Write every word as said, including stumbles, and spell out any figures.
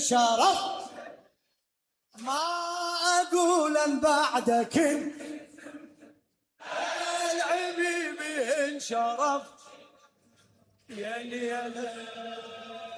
انشرفت ما اقول ان بعدك العبيب انشرفت يا ليلى